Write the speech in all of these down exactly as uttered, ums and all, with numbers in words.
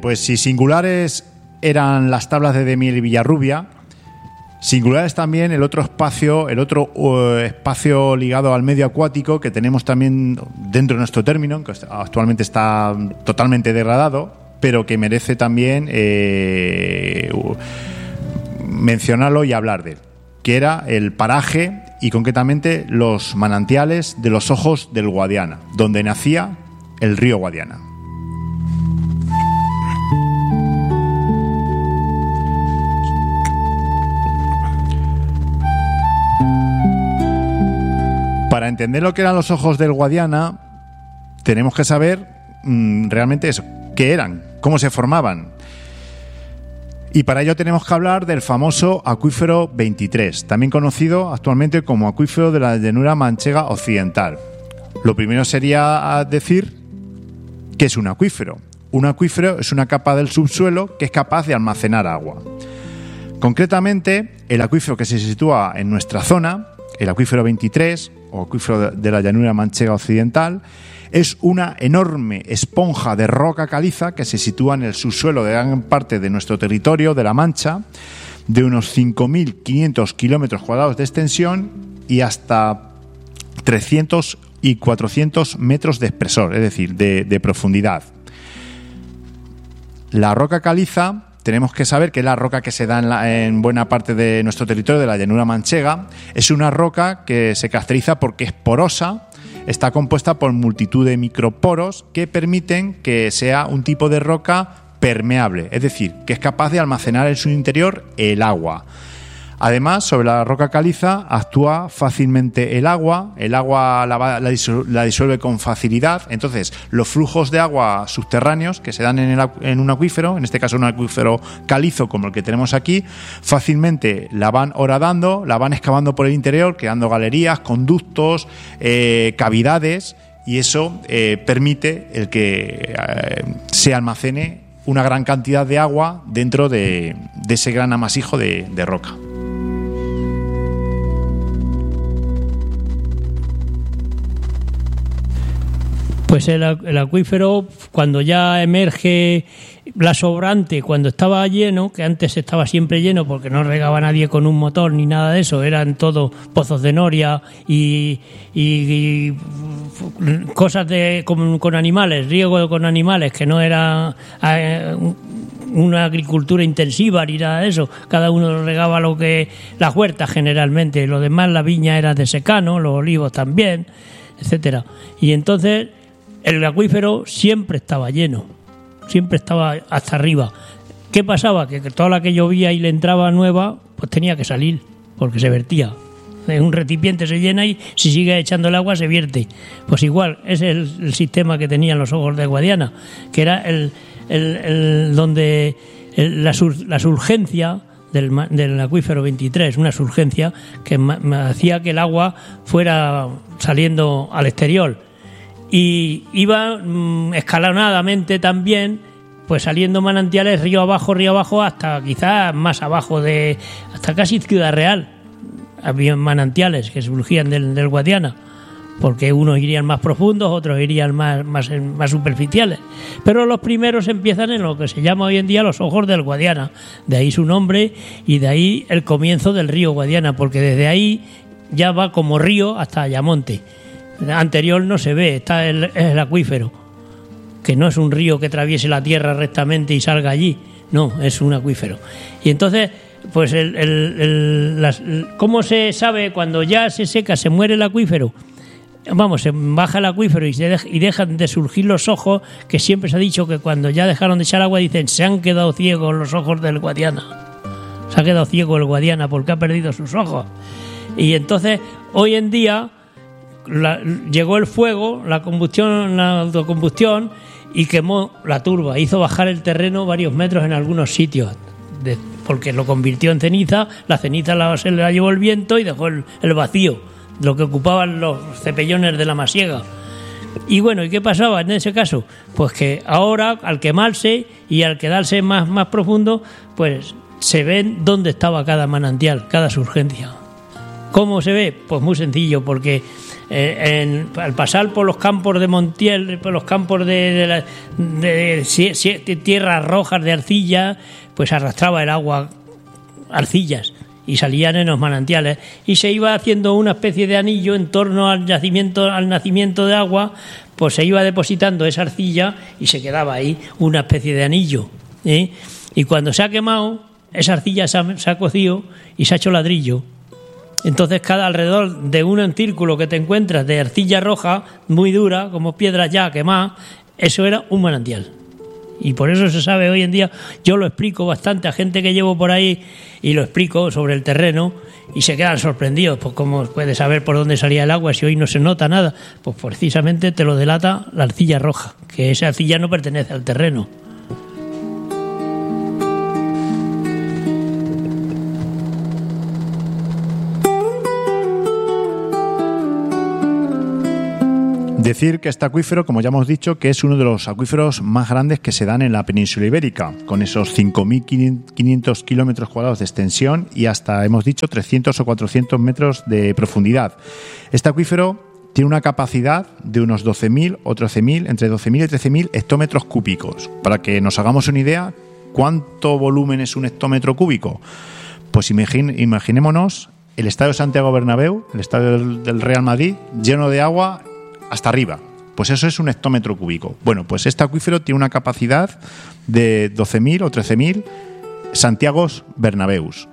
pues si singulares eran las tablas de Demiel y Villarrubia, singular es también el otro espacio, el otro uh, espacio ligado al medio acuático que tenemos también dentro de nuestro término, que actualmente está totalmente degradado, pero que merece también eh, uh, mencionarlo y hablar de él, que era el paraje y concretamente los manantiales de los Ojos del Guadiana, donde nacía el río Guadiana. Para entender lo que eran los Ojos del Guadiana, tenemos que saber mmm, realmente eso, qué eran, cómo se formaban. Y para ello tenemos que hablar del famoso acuífero veintitrés, también conocido actualmente como acuífero de la llanura manchega occidental. Lo primero sería decir qué es un acuífero. Un acuífero es una capa del subsuelo que es capaz de almacenar agua. Concretamente, el acuífero que se sitúa en nuestra zona, el acuífero veintitrés, o acuífero de la llanura manchega occidental, es una enorme esponja de roca caliza que se sitúa en el subsuelo de gran parte de nuestro territorio, de La Mancha, de unos cinco mil quinientos kilómetros cuadrados de extensión y hasta trescientos y cuatrocientos metros de espesor, es decir, de, de profundidad. La roca caliza, tenemos que saber que es la roca que se da en, la, en buena parte de nuestro territorio, de la llanura manchega. Es una roca que se caracteriza porque es porosa, está compuesta por multitud de microporos que permiten que sea un tipo de roca permeable, es decir, que es capaz de almacenar en su interior el agua. Además, sobre la roca caliza actúa fácilmente el agua, el agua la, va, la, disuelve, la disuelve con facilidad, entonces los flujos de agua subterráneos que se dan en, el, en un acuífero, en este caso un acuífero calizo como el que tenemos aquí, fácilmente la van horadando, la van excavando por el interior, creando galerías, conductos, eh, cavidades, y eso eh, permite el que eh, se almacene una gran cantidad de agua dentro de, de ese gran amasijo de, de roca. Pues el, el acuífero, cuando ya emerge la sobrante, cuando estaba lleno, que antes estaba siempre lleno porque no regaba nadie con un motor ni nada de eso, eran todos pozos de noria y, y, y cosas de con, con animales, riego con animales, que no era eh, una agricultura intensiva ni nada de eso. Cada uno regaba lo que las huertas generalmente, lo demás la viña era de secano, los olivos también, etcétera. Y entonces el acuífero siempre estaba lleno, siempre estaba hasta arriba. ¿Qué pasaba? Que toda la que llovía y le entraba nueva, pues tenía que salir, porque se vertía. Un recipiente se llena y si sigue echando el agua se vierte. Pues igual, ese es el, el sistema que tenían los Ojos de Guadiana, que era el, el, el donde el, la, sur, la surgencia del, del acuífero veintitrés, una surgencia que ma, ma, hacía que el agua fuera saliendo al exterior. Y iba mmm, escalonadamente también, pues saliendo manantiales río abajo, río abajo, hasta quizás más abajo de, hasta casi Ciudad Real. Había manantiales que surgían del, del Guadiana, porque unos irían más profundos, otros irían más, más, más superficiales. Pero los primeros empiezan en lo que se llama hoy en día los Ojos del Guadiana. De ahí su nombre y de ahí el comienzo del río Guadiana, porque desde ahí ya va como río hasta Ayamonte. Anterior no se ve, está el, el acuífero, que no es un río que atraviese la tierra rectamente y salga allí, no, es un acuífero. Y entonces, pues, el, el, el, las, ¿cómo se sabe cuando ya se seca, se muere el acuífero? Vamos, se baja el acuífero y, se deja, y dejan de surgir los ojos, que siempre se ha dicho que cuando ya dejaron de echar agua, dicen, se han quedado ciegos los ojos del Guadiana. Se ha quedado ciego el Guadiana porque ha perdido sus ojos. Y entonces, hoy en día, La, llegó el fuego, la combustión, la autocombustión y quemó la turba, hizo bajar el terreno varios metros en algunos sitios, de, porque lo convirtió en ceniza, la ceniza la, se la llevó el viento y dejó el, el vacío, lo que ocupaban los cepellones de la masiega. Y bueno, ¿y qué pasaba en ese caso? Pues que ahora, al quemarse y al quedarse más, más profundo, pues se ven dónde estaba cada manantial, cada surgencia. ¿Cómo se ve? Pues muy sencillo, porque eh, en, al pasar por los campos de Montiel, por los campos de, de, la, de, de, de tierras rojas de arcilla, pues arrastraba el agua, arcillas, y salían en los manantiales, y se iba haciendo una especie de anillo en torno al nacimiento, al nacimiento de agua, pues se iba depositando esa arcilla y se quedaba ahí una especie de anillo, ¿eh? Y cuando se ha quemado, esa arcilla se ha, se ha cocido y se ha hecho ladrillo. Entonces, cada alrededor de un círculo que te encuentras de arcilla roja, muy dura, como piedras ya quemadas, eso era un manantial. Y por eso se sabe hoy en día, yo lo explico bastante a gente que llevo por ahí y lo explico sobre el terreno y se quedan sorprendidos, pues cómo puedes saber por dónde salía el agua si hoy no se nota nada. Pues precisamente te lo delata la arcilla roja, que esa arcilla no pertenece al terreno. Decir que este acuífero, como ya hemos dicho, que es uno de los acuíferos más grandes que se dan en la península ibérica, con esos cinco mil quinientos kilómetros cuadrados de extensión y hasta, hemos dicho, trescientos o cuatrocientos metros de profundidad. Este acuífero tiene una capacidad de unos doce mil o trece mil, entre doce mil y trece mil hectómetros cúbicos. Para que nos hagamos una idea, ¿cuánto volumen es un hectómetro cúbico? Pues imagine, imaginémonos el estadio Santiago Bernabéu, el estadio del, del Real Madrid, lleno de agua hasta arriba. Pues eso es un hectómetro cúbico. Bueno, pues este acuífero tiene una capacidad de doce mil o trece mil Santiagos Bernabéus.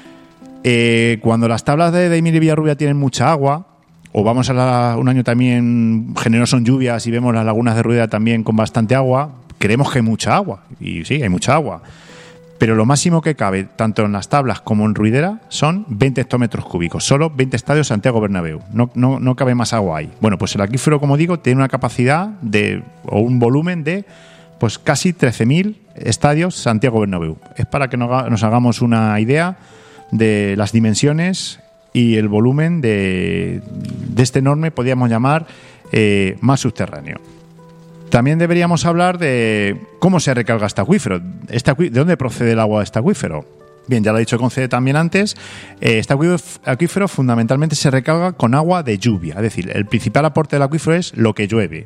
Eh, cuando las tablas de Daimiel y Villarrubia tienen mucha agua, o vamos a la, un año también generoso en lluvias y vemos las lagunas de Rueda también con bastante agua, creemos que hay mucha agua. Y sí, hay mucha agua. Pero lo máximo que cabe, tanto en las tablas como en Ruidera, son veinte hectómetros cúbicos. Solo veinte estadios Santiago Bernabéu. No, no, no cabe más agua ahí. Bueno, pues el acuífero, como digo, tiene una capacidad de o un volumen de pues casi trece mil estadios Santiago Bernabéu. Es para que nos hagamos una idea de las dimensiones y el volumen de, de este enorme, podríamos llamar, eh, más subterráneo. También deberíamos hablar de cómo se recarga este acuífero. Este acuí- ¿De dónde procede el agua de este acuífero? Bien, ya lo ha dicho Conce también antes. Eh, este acuífero fundamentalmente se recarga con agua de lluvia. Es decir, el principal aporte del acuífero es lo que llueve.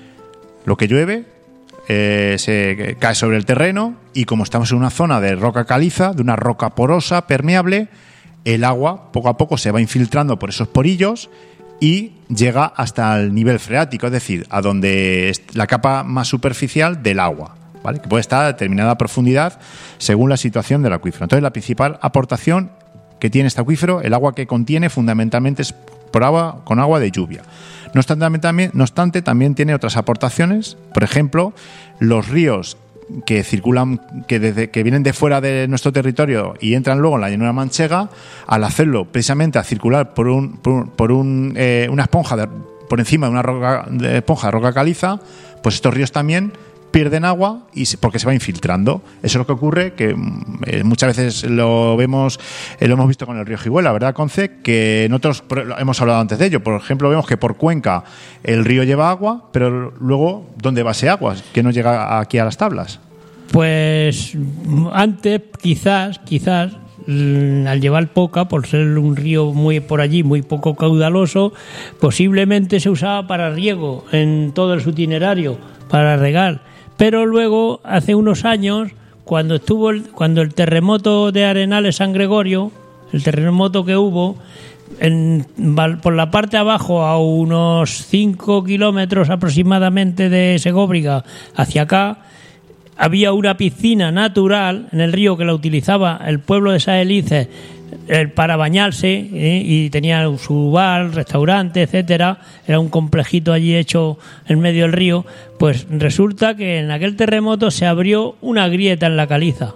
Lo que llueve eh, se cae sobre el terreno y como estamos en una zona de roca caliza, de una roca porosa, permeable, el agua poco a poco se va infiltrando por esos porillos y llega hasta el nivel freático, es decir, a donde es la capa más superficial del agua, ¿vale? Que puede estar a determinada profundidad según la situación del acuífero. Entonces, la principal aportación que tiene este acuífero, el agua que contiene, fundamentalmente es por agua, con agua de lluvia. No obstante, también, no obstante, también tiene otras aportaciones. Por ejemplo, los ríos que circulan, que desde que vienen de fuera de nuestro territorio y entran luego en la llanura manchega, al hacerlo precisamente a circular por un por, por un, eh, una esponja de, por encima de una roca, de esponja de roca caliza, pues estos ríos también pierden agua y se, porque se va infiltrando. Eso es lo que ocurre, que eh, muchas veces lo vemos, eh, lo hemos visto con el río Jiguela, ¿verdad, Conce? Que nosotros hemos hablado antes de ello. Por ejemplo, vemos que por Cuenca el río lleva agua, pero luego, ¿dónde va ese agua? Que no llega aquí a las tablas. Pues antes, quizás, quizás, al llevar poca, por ser un río muy por allí, muy poco caudaloso, posiblemente se usaba para riego en todo el su itinerario, para regar. Pero luego, hace unos años, cuando estuvo el, cuando el terremoto de Arenales San Gregorio, el terremoto que hubo, en, por la parte abajo, a unos cinco kilómetros aproximadamente de Segóbriga hacia acá, había una piscina natural en el río que la utilizaba el pueblo de Saelices eh, para bañarse, eh, y tenía su bar, restaurante, etcétera. Era un complejito allí hecho en medio del río. Pues resulta que en aquel terremoto se abrió una grieta en la caliza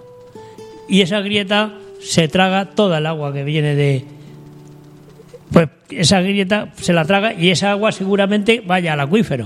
y esa grieta se traga toda el agua que viene de... Pues esa grieta se la traga y esa agua seguramente vaya al acuífero.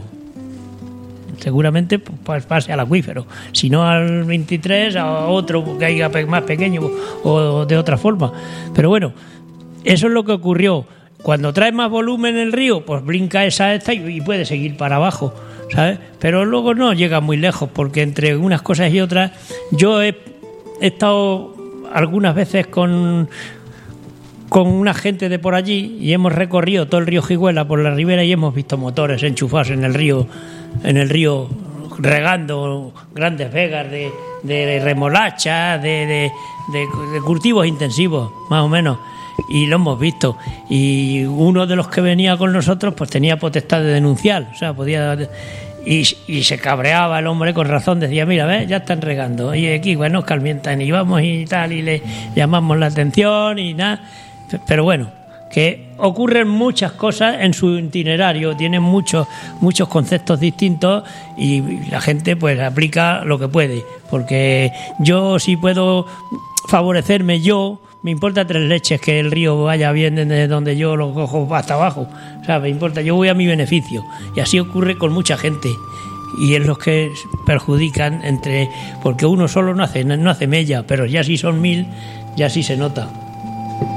Seguramente pues pase al acuífero, si no al veintitrés, a otro que haya más pequeño o de otra forma. Pero bueno, eso es lo que ocurrió. Cuando trae más volumen el río, pues brinca esa esta y puede seguir para abajo, ¿sabes? Pero luego no llega muy lejos, porque entre unas cosas y otras, yo he, he estado algunas veces con con una gente de por allí y hemos recorrido todo el río Jiguela por la ribera y hemos visto motores enchufados en el río, en el río regando grandes vegas de, de remolacha, de, de, de, de cultivos intensivos, más o menos, y lo hemos visto. Y uno de los que venía con nosotros pues tenía potestad de denunciar, o sea, podía... Y, y se cabreaba el hombre con razón, decía, mira, ¿ves? Ya están regando, y aquí, bueno, nos calmientan y vamos y tal, y le llamamos la atención y nada. Pero bueno, que ocurren muchas cosas en su itinerario, tienen muchos muchos conceptos distintos y la gente pues aplica lo que puede, porque yo si puedo favorecerme yo, me importa tres leches que el río vaya bien desde donde yo lo cojo hasta abajo, o sea, me importa, yo voy a mi beneficio, y así ocurre con mucha gente. Y es los que perjudican entre, porque uno solo no hace no hace mella, pero ya si son mil, ya sí se nota.